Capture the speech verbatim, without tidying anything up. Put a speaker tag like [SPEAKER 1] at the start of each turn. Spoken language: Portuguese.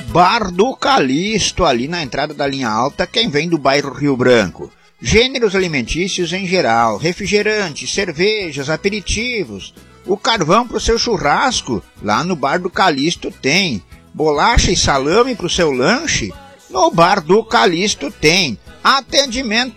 [SPEAKER 1] Bar do Calixto, ali na entrada da linha alta, quem vem do bairro Rio Branco. Gêneros alimentícios em geral, refrigerantes, cervejas, aperitivos. O carvão para o seu churrasco, lá no Bar do Calixto tem. Bolacha e salame para o seu lanche, no Bar do Calixto tem. Atendimento